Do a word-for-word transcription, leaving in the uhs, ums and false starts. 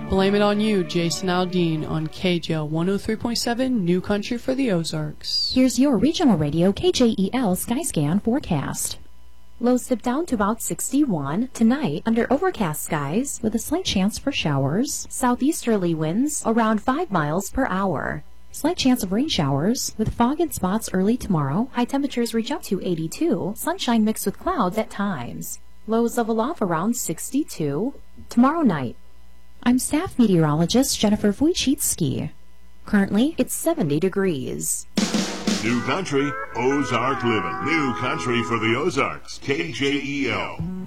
Blame It On You, Jason Aldean on K J L one oh three point seven, New Country for the Ozarks. Here's your regional radio K J E L Skyscan forecast. Lows dip down to about sixty-one. Tonight, under overcast skies with a slight chance for showers. Southeasterly winds around five miles per hour. Slight chance of rain showers with fog in spots early tomorrow. High temperatures reach up to eighty-two. Sunshine mixed with clouds at times. Lows level off around sixty-two. Tomorrow night. I'm staff meteorologist Jennifer Wojcicki. Currently, it's seventy degrees. New Country, Ozark Living. New Country for the Ozarks, K J E L.